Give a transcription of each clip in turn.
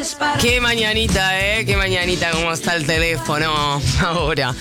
Qué mañanita, qué mañanita, cómo está el teléfono ahora.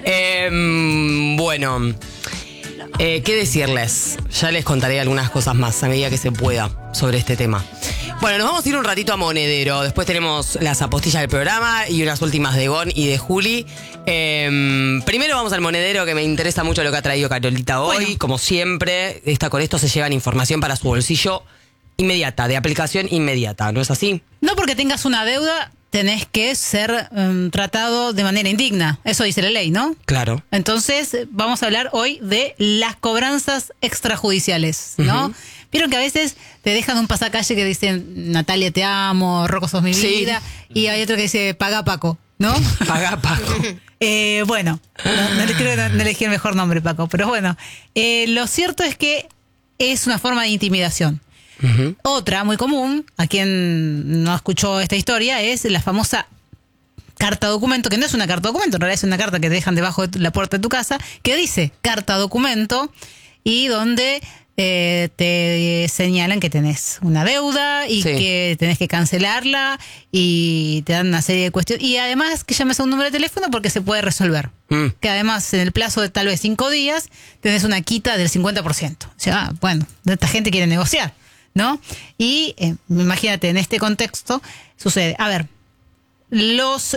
Bueno, ¿qué decirles? Ya les contaré algunas cosas más a medida que se pueda sobre este tema. Bueno, nos vamos a ir un ratito a Monedero. Después tenemos las apostillas del programa y unas últimas de Gon y de Juli. Primero vamos al Monedero, que me interesa mucho lo que ha traído Carolita hoy. Bueno. Como siempre, con esto se llevan información para su bolsillo inmediata, de aplicación inmediata, ¿no es así? No porque tengas una deuda, tenés que ser tratado de manera indigna. Eso dice la ley, ¿no? Claro. Entonces, vamos a hablar hoy de las cobranzas extrajudiciales, ¿no? Vieron que a veces te dejan un pasacalle que dicen Natalia te amo, Rocco sos mi vida, y hay otro que dice paga Paco, ¿no? Paga Paco. Bueno, creo que no elegí el mejor nombre, Paco, pero bueno, lo cierto es que es una forma de intimidación. Otra muy común, a quien no escuchó esta historia, es la famosa carta documento, que no es una carta documento, en realidad es una carta que te dejan debajo de la puerta de tu casa, que dice carta documento y donde te señalan que tenés una deuda y que tenés que cancelarla y te dan una serie de cuestiones. Y además que llames a un número de teléfono porque se puede resolver. Que además en el plazo de tal vez 5 días tenés una quita del 50%. O sea, bueno, esta gente quiere negociar, ¿no? Y imagínate, en este contexto sucede. A ver, los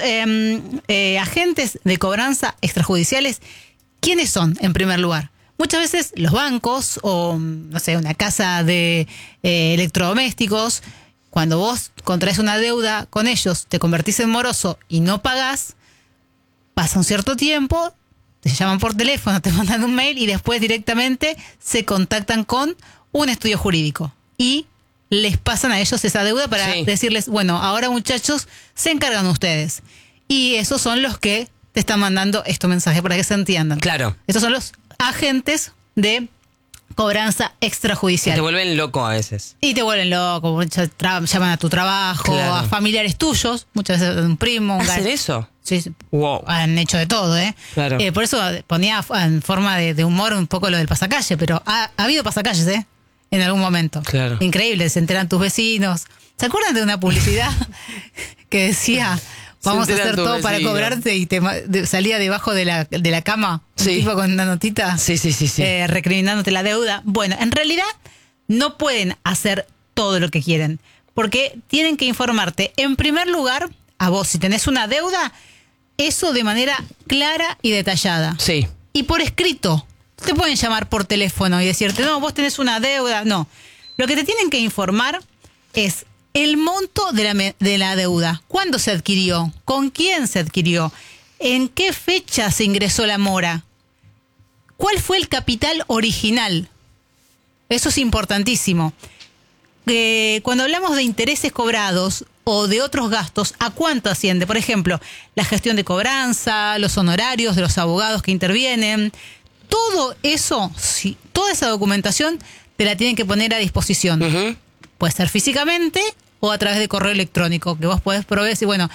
agentes de cobranza extrajudiciales, ¿quiénes son en primer lugar? Muchas veces los bancos o, no sé, una casa de electrodomésticos, cuando vos contraes una deuda con ellos, te convertís en moroso y no pagás, pasa un cierto tiempo, te llaman por teléfono, te mandan un mail y después directamente se contactan con un estudio jurídico y les pasan a ellos esa deuda para decirles, bueno, ahora muchachos, se encargan ustedes. Y esos son los que te están mandando estos mensajes para que se entiendan. Claro. Estos son los agentes de cobranza extrajudicial. Te vuelven loco a veces. Y te vuelven loco, llaman a tu trabajo, a familiares tuyos, muchas veces un primo, un ¿Hacen eso? Sí, wow. Han hecho de todo, Claro. Por eso ponía en forma de humor un poco lo del pasacalle, pero ha habido pasacalles, en algún momento. Claro. Increíble, se enteran tus vecinos. ¿Se acuerdan de una publicidad que decía vamos a hacer todo para cobrarte y salía debajo de la cama un tipo con una notita recriminándote la deuda? Bueno, en realidad no pueden hacer todo lo que quieren porque tienen que informarte en primer lugar a vos si tenés una deuda, eso de manera clara y detallada. Sí. Y por escrito. Te pueden llamar por teléfono y decirte, no, vos tenés una deuda. No. Lo que te tienen que informar es el monto de la deuda. ¿Cuándo se adquirió? ¿Con quién se adquirió? ¿En qué fecha se ingresó la mora? ¿Cuál fue el capital original? Eso es importantísimo. Cuando hablamos de intereses cobrados o de otros gastos, ¿a cuánto asciende? Por ejemplo, la gestión de cobranza, los honorarios de los abogados que intervienen. Todo eso, toda esa documentación te la tienen que poner a disposición. Puede ser físicamente o a través de correo electrónico, que vos podés proveer y decir, bueno,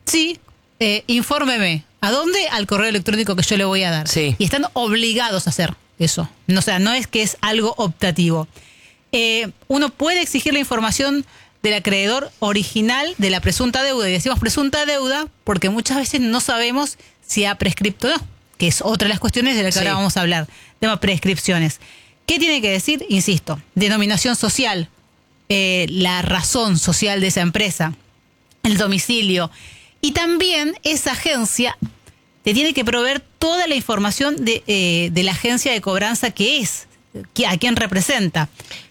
infórmeme. ¿A dónde? Al correo electrónico que yo le voy a dar. Sí. Y están obligados a hacer eso. O sea, no es que es algo optativo. Uno puede exigir la información del acreedor original de la presunta deuda. Y decimos presunta deuda porque muchas veces no sabemos si ha prescripto o no, que es otra de las cuestiones de las que ahora vamos a hablar. Tema prescripciones. ¿Qué tiene que decir? Insisto, denominación social, la razón social de esa empresa, el domicilio. Y también esa agencia te tiene que proveer toda la información de la agencia de cobranza que es, a quién representa.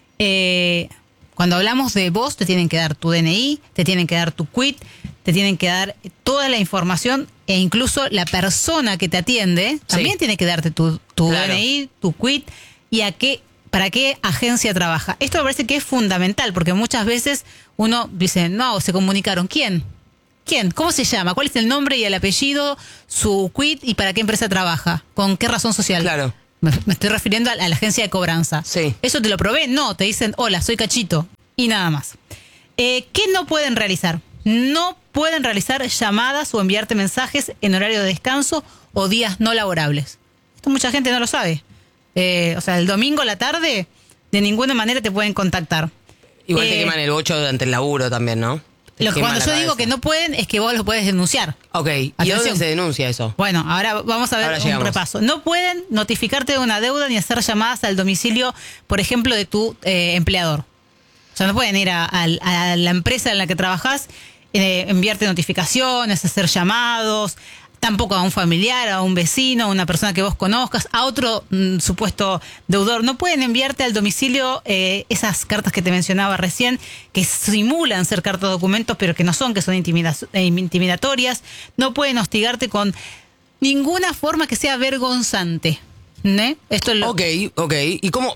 Cuando hablamos de vos, te tienen que dar tu DNI, te tienen que dar tu quit, te tienen que dar toda la información e incluso la persona que te atiende también tiene que darte tu DNI, tu quit y para qué agencia trabaja. Esto me parece que es fundamental porque muchas veces uno dice, no, se comunicaron. ¿Quién? ¿Cómo se llama? ¿Cuál es el nombre y el apellido, su quit y para qué empresa trabaja? ¿Con qué razón social? Claro. Me estoy refiriendo a la agencia de cobranza. Sí. ¿Eso te lo probé? No, te dicen, hola, soy Cachito. Y nada más. ¿Qué no pueden realizar? No pueden realizar llamadas o enviarte mensajes en horario de descanso o días no laborables. Esto mucha gente no lo sabe. O sea, el domingo a la tarde, de ninguna manera te pueden contactar. Igual te queman el bocho durante el laburo también, ¿no? Cuando yo digo que no pueden, es que vos lo puedes denunciar. Ok, ¿y dónde se denuncia eso? Bueno, ahora vamos a ver un repaso. No pueden notificarte de una deuda ni hacer llamadas al domicilio, por ejemplo, de tu empleador. O sea, no pueden ir a la empresa en la que trabajás, enviarte notificaciones, hacer llamados, tampoco a un familiar, a un vecino, a una persona que vos conozcas, a otro supuesto deudor. No pueden enviarte al domicilio esas cartas que te mencionaba recién, que simulan ser cartas documentos, pero que no son, que son intimidatorias. No pueden hostigarte con ninguna forma que sea vergonzante. ¿Ne? Esto es lo... Ok. ¿Y cómo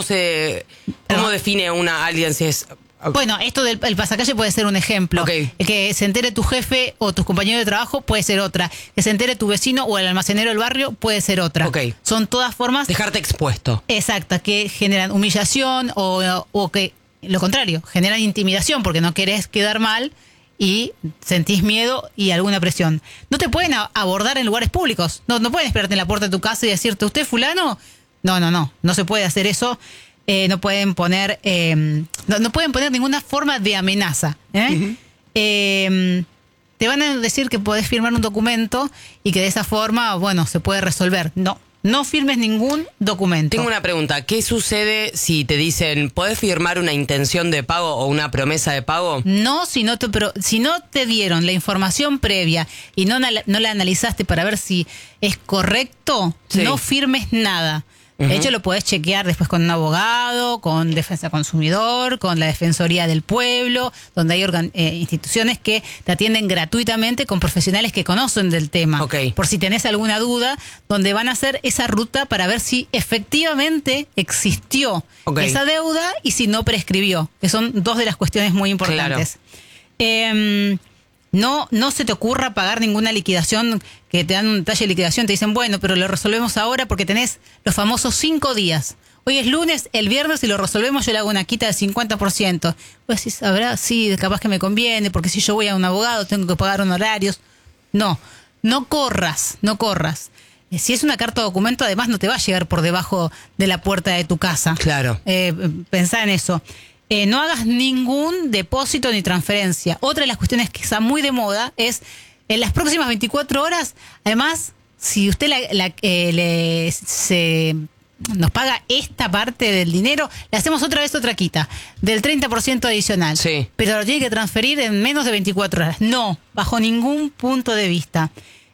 define alguien si es...? Bueno, esto del pasacalle puede ser un ejemplo. Okay. Que se entere tu jefe o tus compañeros de trabajo puede ser otra. Que se entere tu vecino o el almacenero del barrio puede ser otra. Okay. Son todas formas... Dejarte expuesto. Exacto, que generan humillación o que, lo contrario, generan intimidación porque no querés quedar mal y sentís miedo y alguna presión. No te pueden abordar en lugares públicos. No pueden esperarte en la puerta de tu casa y decirte, ¿usted fulano? No se puede hacer eso. No pueden poner no pueden poner ninguna forma de amenaza. Uh-huh. Te van a decir que podés firmar un documento y que de esa forma, bueno, se puede resolver. No firmes ningún documento. Tengo una pregunta. ¿Qué sucede si te dicen, ¿podés firmar una intención de pago o una promesa de pago? No, si no te dieron la información previa y no la analizaste para ver si es correcto, sí. No firmes nada. De hecho, lo podés chequear después con un abogado, con Defensa Consumidor, con la Defensoría del Pueblo, donde hay instituciones que te atienden gratuitamente con profesionales que conocen del tema. Okay. Por si tenés alguna duda, donde van a hacer esa ruta para ver si efectivamente existió esa deuda y si no prescribió, que son dos de las cuestiones muy importantes. Claro. No se te ocurra pagar ninguna liquidación, que te dan un detalle de liquidación, te dicen, bueno, pero lo resolvemos ahora porque tenés los famosos 5 días. Hoy es lunes, el viernes, si lo resolvemos yo le hago una quita del 50%. Pues decís, habrá, sí, capaz que me conviene, porque si yo voy a un abogado tengo que pagar honorarios. No corras. Si es una carta de documento, además no te va a llegar por debajo de la puerta de tu casa. Claro. Pensá en eso. No hagas ningún depósito ni transferencia. Otra de las cuestiones que está muy de moda es, en las próximas 24 horas, además, si usted nos paga esta parte del dinero, le hacemos otra vez otra quita del 30% adicional. Sí. Pero lo tiene que transferir en menos de 24 horas. No, bajo ningún punto de vista.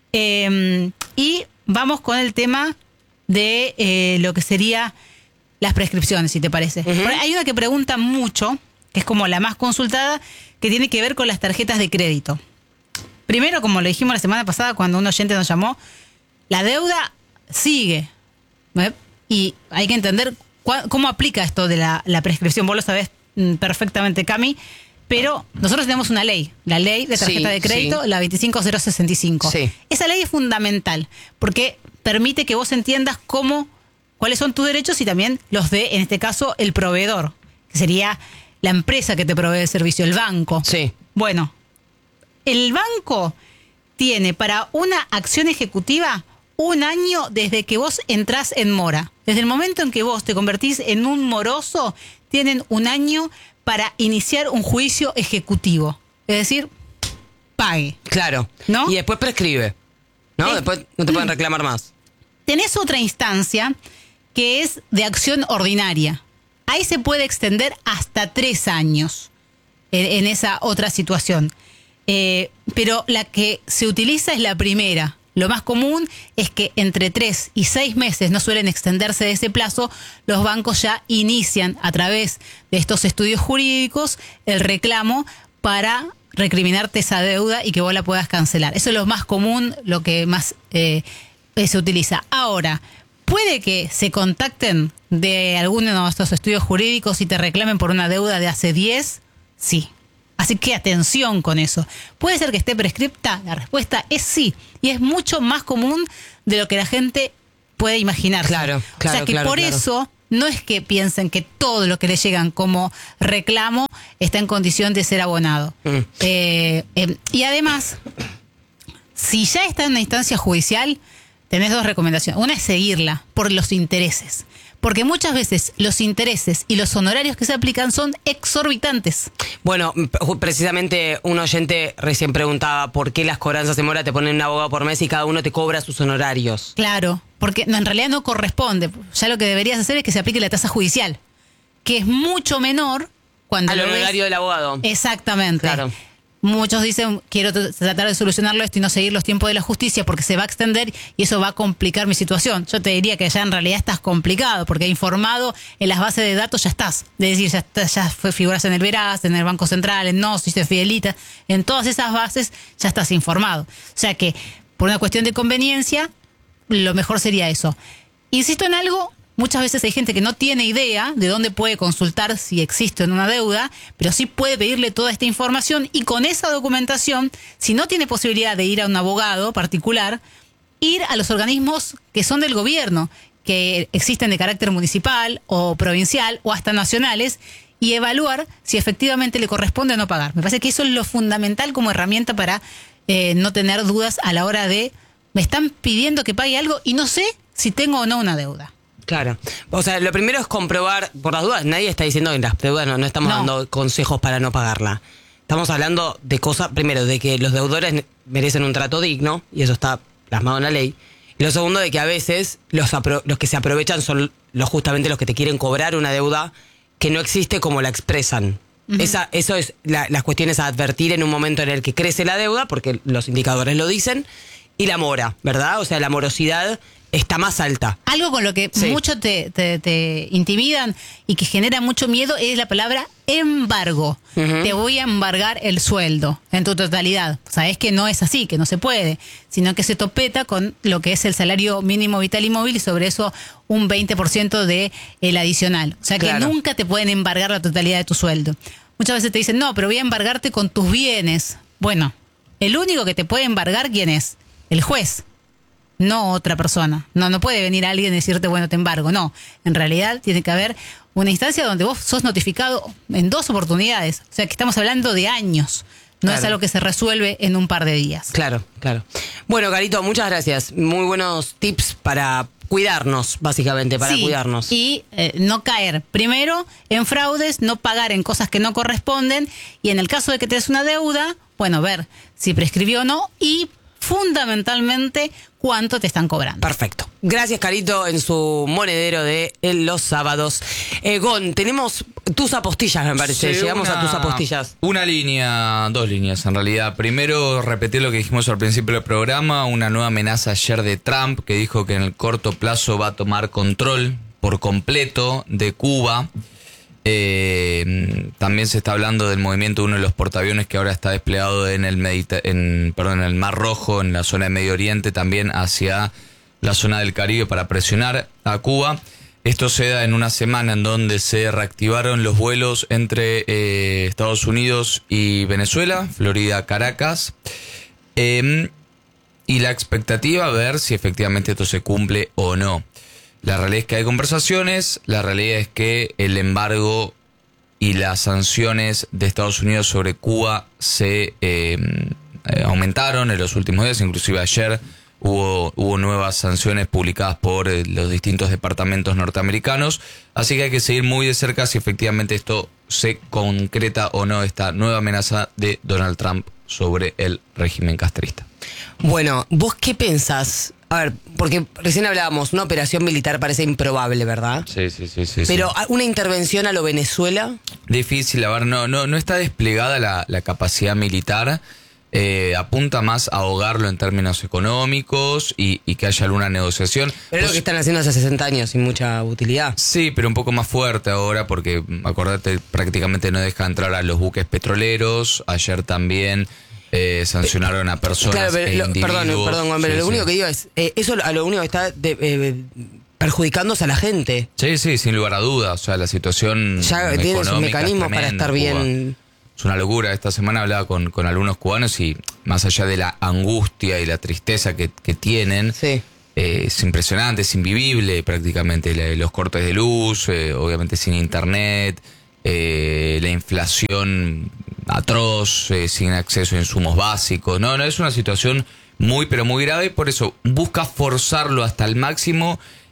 Y vamos con el tema de lo que sería las prescripciones, si te parece. Uh-huh. Hay una que pregunta mucho, que es como la más consultada, que tiene que ver con las tarjetas de crédito. Primero, como lo dijimos la semana pasada cuando un oyente nos llamó, la deuda sigue. Y hay que entender cómo aplica esto de la prescripción. Vos lo sabés perfectamente, Cami, pero nosotros tenemos una ley, la ley de tarjeta de crédito, la 25065. Sí. Esa ley es fundamental porque permite que vos entiendas cuáles son tus derechos y también los de, en este caso, el proveedor, que sería la empresa que te provee el servicio, el banco. Sí. Bueno, el banco tiene para una acción ejecutiva 1 año desde que vos entrás en mora. Desde el momento en que vos te convertís en un moroso, tienen 1 año para iniciar un juicio ejecutivo. Es decir, pague. Claro. ¿No? Y después prescribe. ¿No? Después no te pueden reclamar más. Tenés otra instancia que es de acción ordinaria. Ahí se puede extender hasta 3 años en esa otra situación. Pero la que se utiliza es la primera. Lo más común es que entre 3 y 6 meses, no suelen extenderse de ese plazo, los bancos ya inician a través de estos estudios jurídicos el reclamo para recriminarte esa deuda y que vos la puedas cancelar. Eso es lo más común, lo que más se utiliza. Ahora, puede que se contacten de alguno de estos estudios jurídicos y te reclamen por una deuda de hace 10, sí. Así que atención con eso. ¿Puede ser que esté prescripta? La respuesta es sí. Y es mucho más común de lo que la gente puede imaginarse. Claro. O sea que por eso no es que piensen que todo lo que les llegan como reclamo está en condición de ser abonado. Y además, si ya está en una instancia judicial, tenés 2 recomendaciones. Una es seguirla por los intereses. Porque muchas veces los intereses y los honorarios que se aplican son exorbitantes. Bueno, precisamente un oyente recién preguntaba por qué las cobranzas en mora te ponen un abogado por mes y cada uno te cobra sus honorarios. Claro, porque en realidad no corresponde. Ya lo que deberías hacer es que se aplique la tasa judicial, que es mucho menor cuando al honorario del abogado. Exactamente. Claro. Muchos dicen, quiero tratar de solucionarlo esto y no seguir los tiempos de la justicia porque se va a extender y eso va a complicar mi situación. Yo te diría que ya en realidad estás complicado porque informado en las bases de datos ya estás. Es decir, ya figuras en el Veraz, en el Banco Central, en Gnosis, en Fidelita. En todas esas bases ya estás informado. O sea que por una cuestión de conveniencia, lo mejor sería eso. Insisto en algo. Muchas veces hay gente que no tiene idea de dónde puede consultar si existe una deuda, pero sí puede pedirle toda esta información y con esa documentación, si no tiene posibilidad de ir a un abogado particular, ir a los organismos que son del gobierno, que existen de carácter municipal o provincial o hasta nacionales, y evaluar si efectivamente le corresponde o no pagar. Me parece que eso es lo fundamental como herramienta para no tener dudas a la hora de, me están pidiendo que pague algo y no sé si tengo o no una deuda. Claro. O sea, lo primero es comprobar, por las dudas, nadie está diciendo que las deudas no estamos dando consejos para no pagarla. Estamos hablando de cosas, primero, de que los deudores merecen un trato digno, y eso está plasmado en la ley. Y lo segundo, de que a veces los que se aprovechan son justamente los que te quieren cobrar una deuda que no existe como la expresan. Uh-huh. Eso es las cuestiones a advertir en un momento en el que crece la deuda, porque los indicadores lo dicen, y la mora, ¿verdad? O sea, la morosidad está más alta. Algo con lo que mucho te intimidan y que genera mucho miedo es la palabra embargo. Uh-huh. Te voy a embargar el sueldo en tu totalidad. Sabés que no es así, que no se puede, sino que se topeta con lo que es el salario mínimo vital y móvil y sobre eso un 20% de el adicional. O sea que nunca te pueden embargar la totalidad de tu sueldo. Muchas veces te dicen, no, pero voy a embargarte con tus bienes. Bueno, el único que te puede embargar, ¿quién es? El juez. No otra persona. No puede venir alguien y decirte, bueno, te embargo. No, en realidad tiene que haber una instancia donde vos sos notificado en 2 oportunidades. O sea que estamos hablando de años. No es algo que se resuelve en un par de días. Claro. Bueno, Carito, muchas gracias. Muy buenos tips para cuidarnos, básicamente, para cuidarnos. Y no caer, primero, en fraudes, no pagar en cosas que no corresponden. Y en el caso de que tenés una deuda, bueno, ver si prescribió o no y fundamentalmente cuánto te están cobrando. Perfecto. Gracias, Carito, en su monedero de los sábados. Gon, tenemos tus apostillas, me parece. Sí, llegamos a tus apostillas. 2 líneas en realidad. Primero, repetir lo que dijimos al principio del programa, una nueva amenaza ayer de Trump, que dijo que en el corto plazo va a tomar control por completo de Cuba. También se está hablando del movimiento de uno de los portaaviones que ahora está desplegado en el Mar Rojo, en la zona de Medio Oriente, también hacia la zona del Caribe para presionar a Cuba. Esto se da en una semana en donde se reactivaron los vuelos entre Estados Unidos y Venezuela, Florida, Caracas. Y la expectativa a ver si efectivamente esto se cumple o no. La realidad es que hay conversaciones, la realidad es que el embargo y las sanciones de Estados Unidos sobre Cuba se aumentaron en los últimos días, inclusive ayer hubo nuevas sanciones publicadas por los distintos departamentos norteamericanos, así que hay que seguir muy de cerca si efectivamente esto se concreta o no, esta nueva amenaza de Donald Trump sobre el régimen castrista. Bueno, ¿vos qué pensás? A ver, porque recién hablábamos, una operación militar parece improbable, ¿verdad? Sí. Pero ¿una intervención a lo Venezuela? Difícil, a ver, no está desplegada la capacidad militar. Apunta más a ahogarlo en términos económicos y que haya alguna negociación. Pero es lo que están haciendo hace 60 años sin mucha utilidad. Sí, pero un poco más fuerte ahora porque, acordate, prácticamente no deja entrar a los buques petroleros. Ayer también sancionaron a personas individuos. Perdón, pero lo único que digo es, eso a lo único que está perjudicándose a la gente. Sí, sin lugar a dudas. O sea, la situación ya tiene sus mecanismos para estar bien. Es una locura. Esta semana hablaba con algunos cubanos y más allá de la angustia y la tristeza que tienen, es impresionante, es invivible prácticamente. Los cortes de luz, obviamente sin internet, la inflación atroz, sin acceso a insumos básicos. No, es una situación muy, pero muy grave. Por eso busca forzarlo hasta el máximo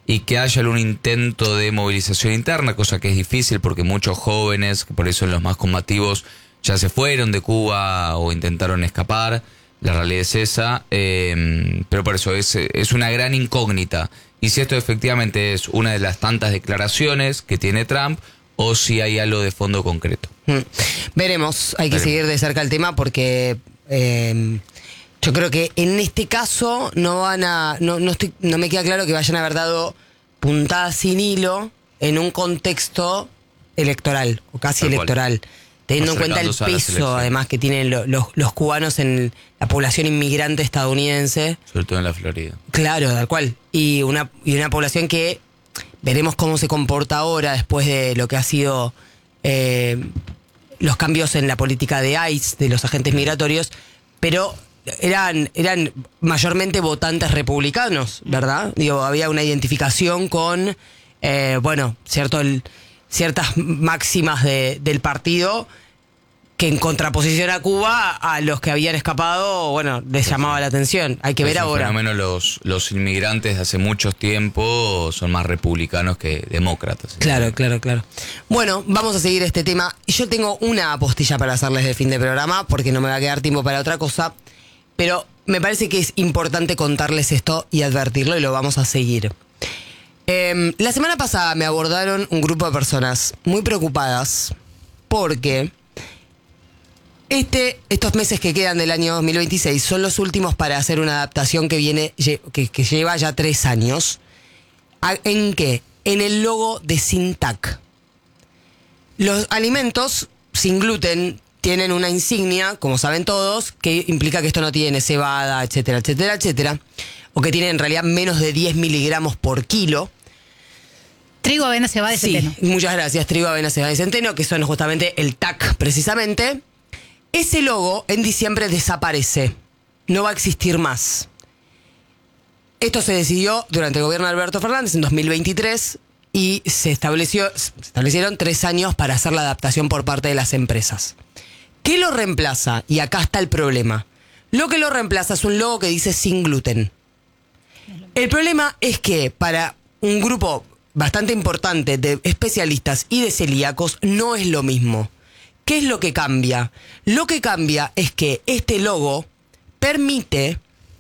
y que haya algún intento de movilización interna, cosa que es difícil porque muchos jóvenes, que por eso los más combativos, ya se fueron de Cuba o intentaron escapar. La realidad es esa, pero por eso es una gran incógnita. Y si esto efectivamente es una de las tantas declaraciones que tiene Trump o si hay algo de fondo concreto. Veremos, hay que seguir de cerca el tema porque yo creo que en este caso no me queda claro que vayan a haber dado puntadas sin hilo en un contexto electoral o casi electoral. Teniendo en cuenta el peso, además, que tienen los cubanos en la población inmigrante estadounidense. Sobre todo en la Florida. Claro, tal cual. Y una población que veremos cómo se comporta ahora después de lo que ha sido los cambios en la política de ICE, de los agentes migratorios, pero eran mayormente votantes republicanos, ¿verdad? Digo, había una identificación con, ciertas máximas del partido que en contraposición a Cuba, a los que habían escapado, les llamaba la atención. Hay que ver ahora. Por lo menos los inmigrantes de hace mucho tiempo son más republicanos que demócratas. Claro. Bueno, vamos a seguir este tema. Yo tengo una apostilla para hacerles de fin de programa, porque no me va a quedar tiempo para otra cosa, pero me parece que es importante contarles esto y advertirlo, y lo vamos a seguir. La semana pasada me abordaron un grupo de personas muy preocupadas porque estos meses que quedan del año 2026 son los últimos para hacer una adaptación que lleva ya 3 años. ¿En qué? En el logo de Sintac. Los alimentos sin gluten tienen una insignia, como saben todos, que implica que esto no tiene cebada, etcétera, o que tiene en realidad menos de 10 miligramos por kilo. Trigo, avena, cebada y centeno. Sí, muchas gracias. Trigo, avena, cebada y centeno, que son justamente el TAC, precisamente. Ese logo en diciembre desaparece. No va a existir más. Esto se decidió durante el gobierno de Alberto Fernández en 2023 y se establecieron 3 años para hacer la adaptación por parte de las empresas. ¿Qué lo reemplaza? Y acá está el problema. Lo que lo reemplaza es un logo que dice sin gluten. El problema es que para un grupo bastante importante de especialistas y de celíacos no es lo mismo. ¿Qué es lo que cambia? Lo que cambia es que este logo permite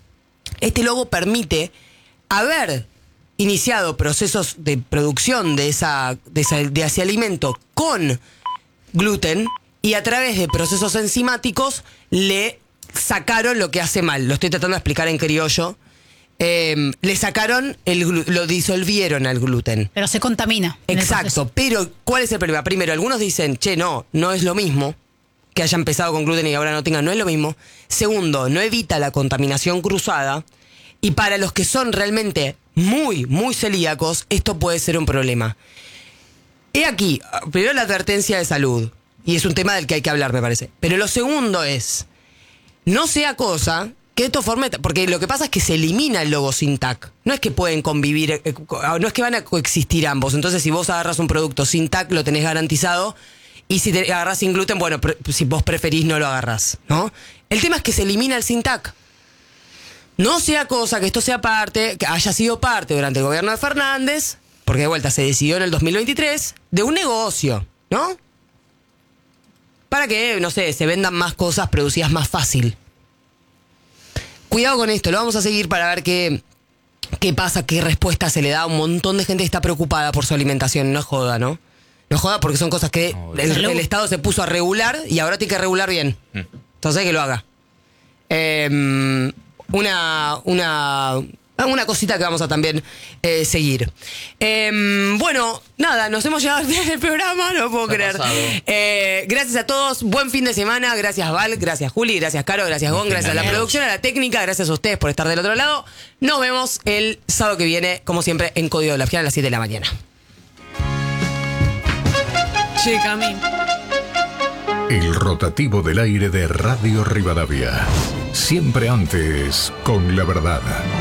haber iniciado procesos de producción de ese alimento con gluten y a través de procesos enzimáticos le sacaron lo que hace mal. Lo estoy tratando de explicar en criollo. Le sacaron, lo disolvieron al gluten. Pero se contamina. Exacto, pero ¿cuál es el problema? Primero, algunos dicen, no es lo mismo que haya empezado con gluten y ahora no tengan, no es lo mismo. Segundo, no evita la contaminación cruzada. Y para los que son realmente muy, muy celíacos, esto puede ser un problema. He aquí, primero la advertencia de salud, y es un tema del que hay que hablar, me parece. Pero lo segundo es, no sea cosa que esto forme, porque lo que pasa es que se elimina el logo Sintac. No es que pueden convivir, no es que van a coexistir ambos. Entonces, si vos agarras un producto Sintac, lo tenés garantizado. Y si te agarrás sin gluten, si vos preferís, no lo agarrás, ¿no? El tema es que se elimina el Sintac. No sea cosa que esto sea que haya sido parte durante el gobierno de Fernández, porque de vuelta se decidió en el 2023, de un negocio, ¿no? Para que, se vendan más cosas producidas más fácil. Cuidado con esto, lo vamos a seguir para ver qué pasa, qué respuesta se le da a un montón de gente que está preocupada por su alimentación. No joda, ¿no? No joda porque son cosas que el Estado se puso a regular y ahora tiene que regular bien. Entonces que lo haga. Una cosita que vamos a también seguir. Nos hemos llegado al final del programa, no puedo creer. Gracias a todos, buen fin de semana. Gracias Val, gracias Juli, gracias Caro, gracias Gon, gracias a la producción, a la técnica, gracias a ustedes por estar del otro lado. Nos vemos el sábado que viene, como siempre, en Código de la Fiera a las 7 de la mañana. Che, Cami. El rotativo del aire de Radio Rivadavia. Siempre antes, con la verdad.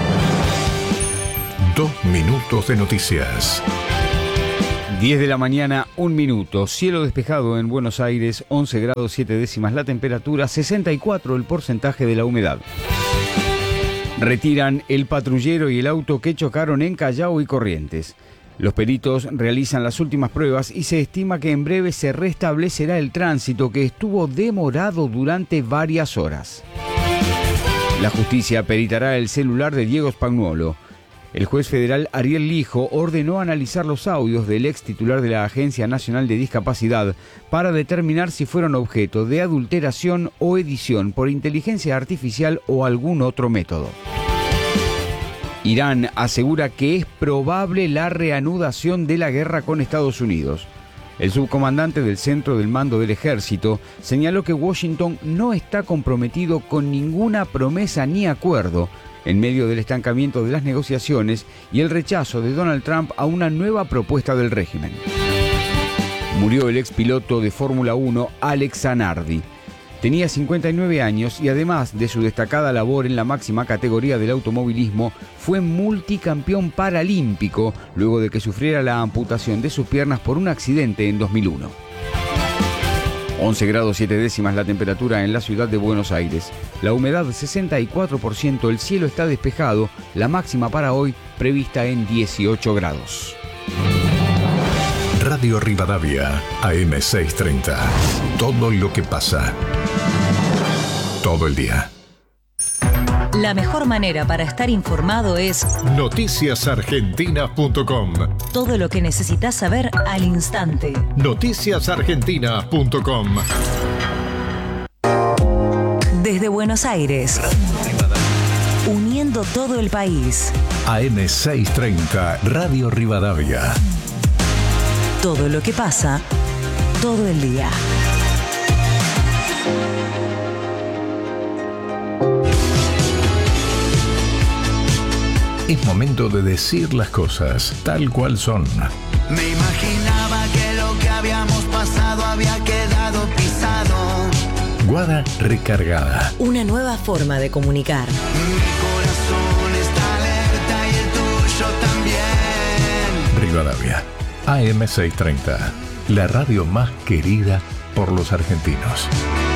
2 minutos de noticias. 10 de la mañana, 1 minuto. Cielo despejado en Buenos Aires, 11 grados 7 décimas la temperatura, 64 el porcentaje de la humedad. Retiran el patrullero y el auto que chocaron en Callao y Corrientes. Los peritos realizan las últimas pruebas y se estima que en breve se restablecerá el tránsito que estuvo demorado durante varias horas. La justicia peritará el celular de Diego Spagnuolo. El juez federal Ariel Lijo ordenó analizar los audios del ex titular de la Agencia Nacional de Discapacidad para determinar si fueron objeto de adulteración o edición por inteligencia artificial o algún otro método. Irán asegura que es probable la reanudación de la guerra con Estados Unidos. El subcomandante del Centro del Mando del Ejército señaló que Washington no está comprometido con ninguna promesa ni acuerdo en medio del estancamiento de las negociaciones y el rechazo de Donald Trump a una nueva propuesta del régimen. Murió el expiloto de Fórmula 1 Alex Zanardi. Tenía 59 años y además de su destacada labor en la máxima categoría del automovilismo, fue multicampeón paralímpico luego de que sufriera la amputación de sus piernas por un accidente en 2001. 11 grados 7 décimas la temperatura en la ciudad de Buenos Aires. La humedad 64%, el cielo está despejado, la máxima para hoy prevista en 18 grados. Radio Rivadavia, AM630. Todo lo que pasa. Todo el día. La mejor manera para estar informado es noticiasargentina.com. Todo lo que necesitas saber al instante. Noticiasargentina.com. Desde Buenos Aires, uniendo todo el país. AM630, Radio Rivadavia. Todo lo que pasa, todo el día. Es momento de decir las cosas tal cual son. Me imaginaba que lo que habíamos pasado había quedado pisado. Guada recargada. Una nueva forma de comunicar. Mi corazón está alerta y el tuyo también. Rivadavia, AM630, la radio más querida por los argentinos.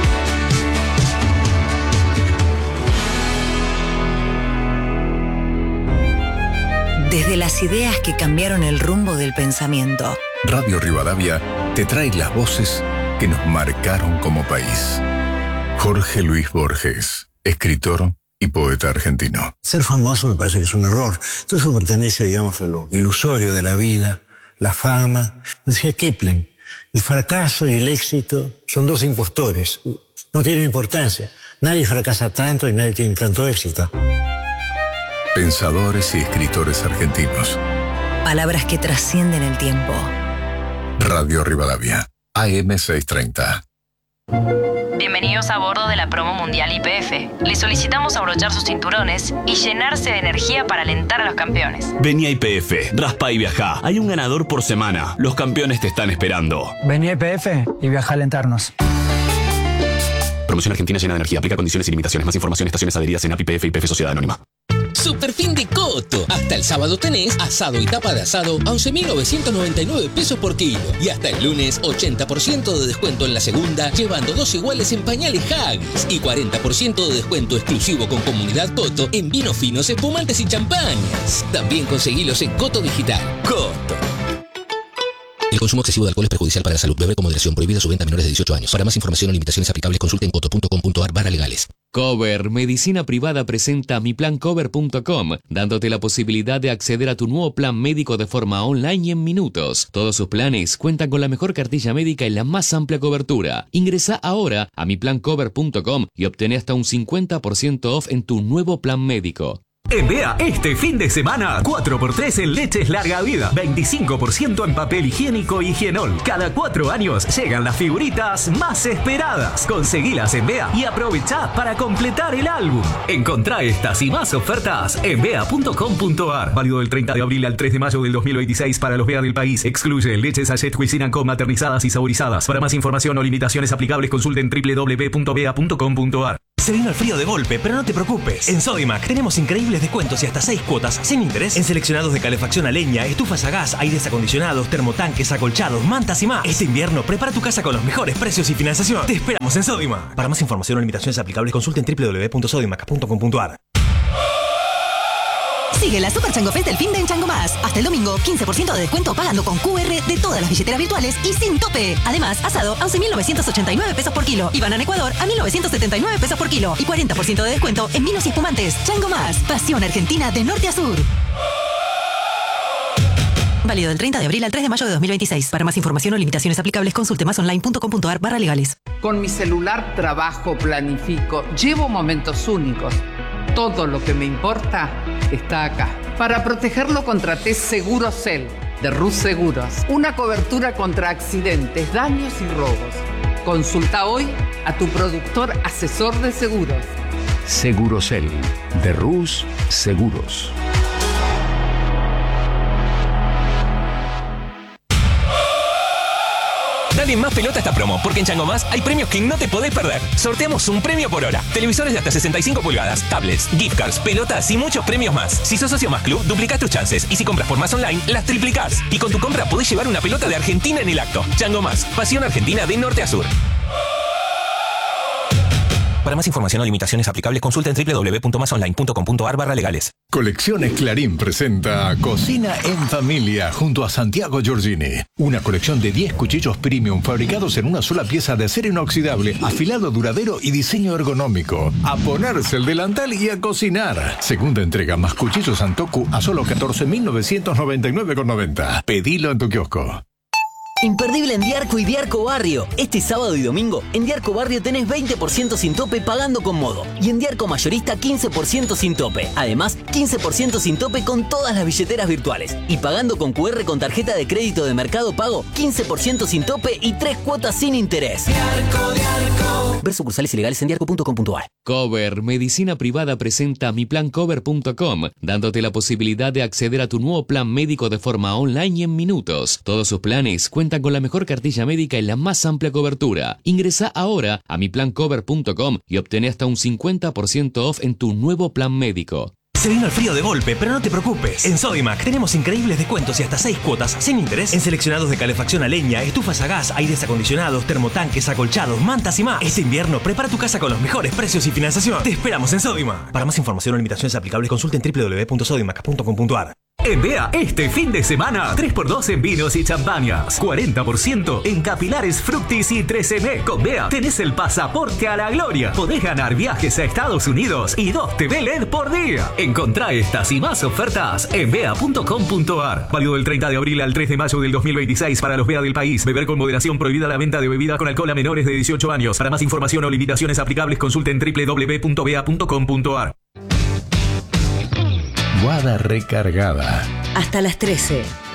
Desde las ideas que cambiaron el rumbo del pensamiento. Radio Rivadavia te trae las voces que nos marcaron como país. Jorge Luis Borges, escritor y poeta argentino. Ser famoso me parece que es un error. Todo eso pertenece, digamos, a lo ilusorio de la vida, la fama. Decía Kipling, el fracaso y el éxito son dos impostores. No tienen importancia. Nadie fracasa tanto y nadie tiene tanto éxito. Pensadores y escritores argentinos. Palabras que trascienden el tiempo. Radio Rivadavia, AM630. Bienvenidos a bordo de la promo mundial YPF. Les solicitamos abrochar sus cinturones y llenarse de energía para alentar a los campeones. Vení a YPF, raspa y viajá. Hay un ganador por semana. Los campeones te están esperando. Vení a YPF y viajá a alentarnos. Promoción argentina llena de energía. Aplica condiciones y limitaciones. Más información en estaciones adheridas en API, YPF y YPF Sociedad Anónima. Superfin de Coto. Hasta el sábado tenés asado y tapa de asado a 11.999 pesos por kilo. Y hasta el lunes 80% de descuento en la segunda, llevando 2 iguales en pañales Haggis. Y 40% de descuento exclusivo con Comunidad Coto en vinos finos, espumantes y champañas. También conseguilos en Coto Digital. Coto. El consumo excesivo de alcohol es perjudicial para la salud. Beber con moderación. Prohibida su venta a menores de 18 años. Para más información o limitaciones aplicables, consulte en coto.com.ar/legales. Cover Medicina Privada presenta miplancover.com, dándote la posibilidad de acceder a tu nuevo plan médico de forma online y en minutos. Todos sus planes cuentan con la mejor cartilla médica y la más amplia cobertura. Ingresa ahora a miplancover.com y obtené hasta un 50% off en tu nuevo plan médico. En Bea, este fin de semana, 4x3 en leches larga vida, 25% en papel higiénico y Higienol. Cada 4 años llegan las figuritas más esperadas. Conseguilas en Bea y aprovechá para completar el álbum. Encontrá estas y más ofertas en bea.com.ar. Válido del 30 de abril al 3 de mayo del 2026 para los Bea del país. Excluye leches Sachet Cuisine & Co maternizadas y saborizadas. Para más información o limitaciones aplicables, consulten www.bea.com.ar. Se vino el frío de golpe, pero no te preocupes. En Sodimac tenemos increíbles descuentos y hasta 6 cuotas sin interés en seleccionados de calefacción a leña, estufas a gas, aires acondicionados, termotanques, acolchados, mantas y más. Este invierno prepara tu casa con los mejores precios y financiación. Te esperamos en Sodimac. Para más información o limitaciones aplicables, consulten www.sodimac.com.ar. Sigue la Super Chango Fest del fin de en Chango Más. Hasta el domingo, 15% de descuento pagando con QR de todas las billeteras virtuales y sin tope. Además, asado a 11.989 pesos por kilo y banana Ecuador a 1.979 pesos por kilo y 40% de descuento en vinos y espumantes. Chango Más, pasión argentina de norte a sur. Válido del 30 de abril al 3 de mayo de 2026. Para más información o limitaciones aplicables, consulte masonline.com.ar/legales. Con mi celular trabajo, planifico, llevo momentos únicos. Todo lo que me importa está acá. Para protegerlo contraté Segurocel de Rus Seguros. Una cobertura contra accidentes, daños y robos. Consulta hoy a tu productor asesor de seguros. Segurocel de Rus Seguros. Dale más pelota a esta promo, porque en Chango Más hay premios que no te podés perder. Sorteamos un premio por hora. Televisores de hasta 65 pulgadas, tablets, gift cards, pelotas y muchos premios más. Si sos socio Más Club, duplicás tus chances. Y si compras por Más Online, las triplicás. Y con tu compra podés llevar una pelota de Argentina en el acto. Chango Más, pasión argentina de norte a sur. Para más información o limitaciones aplicables, consulta en www.masonline.com.ar/legales. Colecciones Clarín presenta Cocina en Familia junto a Santiago Giorgini. Una colección de 10 cuchillos premium fabricados en una sola pieza de acero inoxidable, afilado duradero y diseño ergonómico. A ponerse el delantal y a cocinar. Segunda entrega más cuchillos Santoku a solo 14.999,90. Pedilo en tu kiosco. Imperdible en Diarco y Diarco Barrio. Este sábado y domingo, en Diarco Barrio tenés 20% sin tope pagando con Modo. Y en Diarco Mayorista 15% sin tope. Además, 15% sin tope con todas las billeteras virtuales. Y pagando con QR con tarjeta de crédito de Mercado Pago, 15% sin tope y 3 cuotas sin interés. Diarco. Ver sucursales ilegales en diarco.com.ar. Cover, medicina privada, presenta miplancover.com, dándote la posibilidad de acceder a tu nuevo plan médico de forma online y en minutos. Todos sus planes cuentan con la mejor cartilla médica y la más amplia cobertura. Ingresa ahora a miplancover.com y obtené hasta un 50% off en tu nuevo plan médico. Se vino el frío de golpe, pero no te preocupes. En Sodimac tenemos increíbles descuentos y hasta 6 cuotas sin interés en seleccionados de calefacción a leña, estufas a gas, aires acondicionados, termotanques, acolchados, mantas y más. Este invierno prepara tu casa con los mejores precios y financiación. Te esperamos en Sodimac. Para más información o limitaciones aplicables, consulten www.sodimac.com.ar. En Bea, este fin de semana, 3x2 en vinos y champañas, 40% en capilares Fructis y 13M. Con Bea tenés el pasaporte a la gloria. Podés ganar viajes a Estados Unidos y 2 TV LED por día. Encontrá estas y más ofertas en bea.com.ar. Válido del 30 de abril al 3 de mayo del 2026 para los Bea del país. Beber con moderación, prohibida la venta de bebida con alcohol a menores de 18 años. Para más información o limitaciones aplicables, consulten www.bea.com.ar. Guada recargada. Hasta las 13.